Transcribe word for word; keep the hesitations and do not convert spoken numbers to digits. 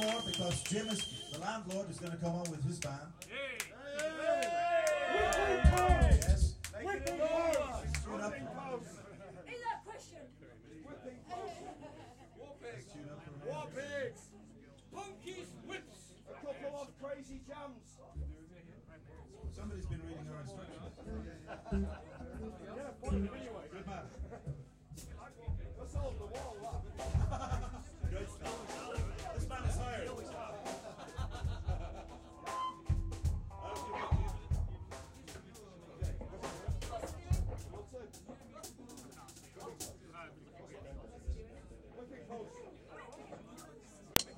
more because Jim is, the landlord, is going to come on with his band. Hey. Yes. Whipping post. Tune up. Is that question? Whipping post. War pigs. Tune up for a War minute. pigs. Punkies whips. A couple of crazy jams. Somebody's been reading our instructions. Yeah,